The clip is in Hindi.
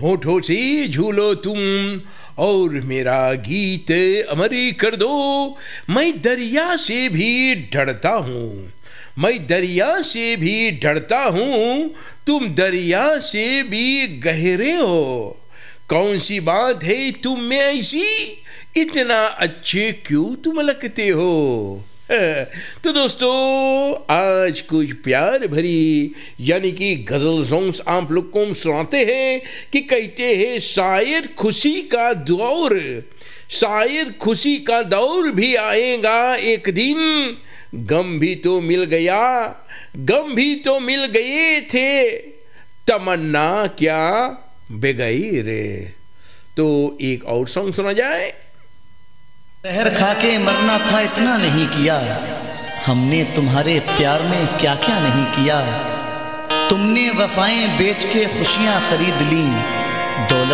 होठों से झूलो तुम और मेरा गीत अमर कर दो। मैं दरिया से भी डरता हूँ, मैं दरिया से भी डरता हूँ, तुम दरिया से भी गहरे हो। कौन सी बात है तुम में ऐसी, इतना अच्छे क्यों तुम लगते हो। तो दोस्तों आज कुछ प्यार भरी यानी कि गजल सॉन्ग्स आप लोग को हम सुनाते हैं कि कहते हैं शायद खुशी का दौर, शायद खुशी का दौर भी आएगा एक दिन। गम भी तो मिल गया, गम भी तो मिल गए थे, तमन्ना क्या बेगई रे। तो एक और सॉन्ग सुना जाए। जहर खा के मरना था इतना नहीं किया, हमने तुम्हारे प्यार में क्या क्या नहीं किया। तुमने वफाएं बेच के खुशियां खरीद ली, दौलत